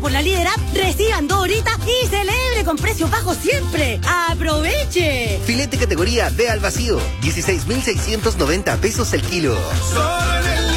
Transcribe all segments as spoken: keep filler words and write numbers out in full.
por la Líder App, reciban dos horitas y celebre con precios bajos siempre. ¡Aproveche! Filete categoría D al vacío, dieciséis mil seiscientos noventa pesos el kilo. Solo en el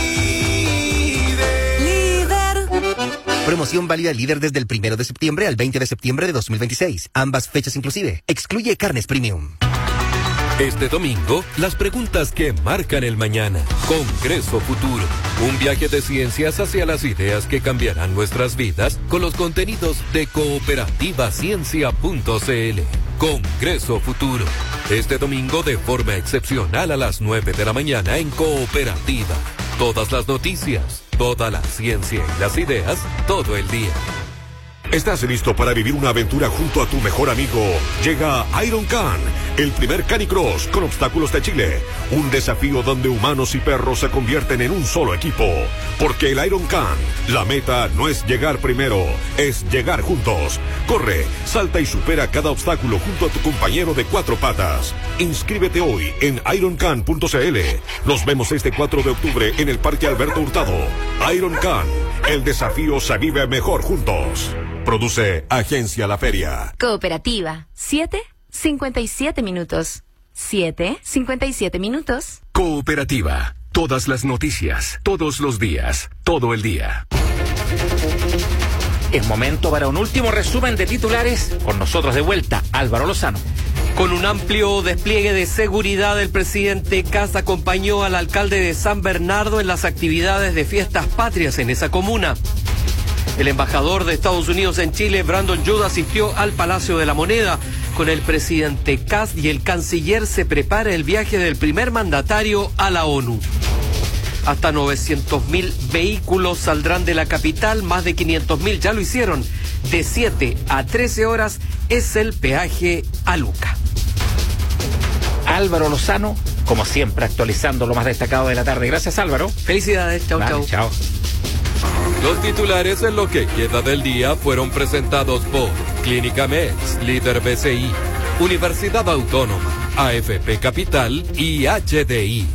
Líder. Líder. Promoción válida Líder desde el primero de septiembre al veinte de septiembre de dos mil veintiséis. Ambas fechas inclusive. Excluye carnes premium. Este domingo, las preguntas que marcan el mañana. Congreso Futuro. Un viaje de ciencias hacia las ideas que cambiarán nuestras vidas con los contenidos de cooperativa ciencia punto c l. Congreso Futuro. Este domingo de forma excepcional a las nueve de la mañana en Cooperativa. Todas las noticias, toda la ciencia y las ideas, todo el día. ¿Estás listo para vivir una aventura junto a tu mejor amigo? Llega Iron Can, el primer canicross con obstáculos de Chile. Un desafío donde humanos y perros se convierten en un solo equipo. Porque el Iron Can, la meta no es llegar primero, es llegar juntos. Corre, salta y supera cada obstáculo junto a tu compañero de cuatro patas. Inscríbete hoy en iron can punto c l. Nos vemos este cuatro de octubre en el Parque Alberto Hurtado. Iron Can, el desafío se vive mejor juntos. Produce Agencia La Feria. Cooperativa. siete cincuenta y siete minutos. siete cincuenta y siete minutos. Cooperativa. Todas las noticias, todos los días, todo el día. Es momento para un último resumen de titulares. Con nosotros de vuelta, Álvaro Lozano. Con un amplio despliegue de seguridad, el presidente Kast acompañó al alcalde de San Bernardo en las actividades de fiestas patrias en esa comuna. El embajador de Estados Unidos en Chile, Brandon Judd, asistió al Palacio de la Moneda. Con el presidente Kast y el canciller se prepara el viaje del primer mandatario a la ONU. Hasta novecientos mil vehículos saldrán de la capital, más de quinientos mil ya lo hicieron. De siete a trece horas es el peaje a Luca. Álvaro Lozano, como siempre, actualizando lo más destacado de la tarde. Gracias, Álvaro. Felicidades, chau, vale, chau. Chao. Los titulares en lo que queda del día fueron presentados por Clínica Mex, Líder B C I, Universidad Autónoma, A F P Capital y H D I.